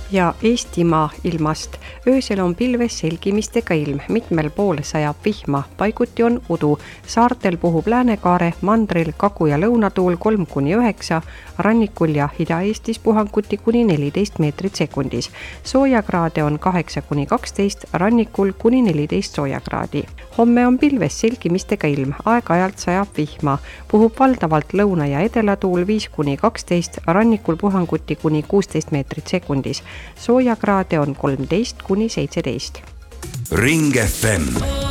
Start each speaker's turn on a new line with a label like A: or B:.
A: Ja Eestimaa ilmast. Öösel on pilves selgimistega ilm, mitmel pool sajab vihma, paiguti on udu. Saartel puhub läänekaare, mandril Kagu- ja lõunatuul 3-9, rannikul ja Ida-Eestis puhanguti kuni 14 meetrit sekundis. Soojakraade on 8-12, rannikul kuni 14 soojakraadi. Homme on pilves selgimistega ilm, aeg-ajalt sajab vihma, puhub valdavalt lõuna- ja edelatuul 5-12, rannikul puhanguti kuni 16 meetrit sekundis. Soojakraade on 13-17.
B: Ring FM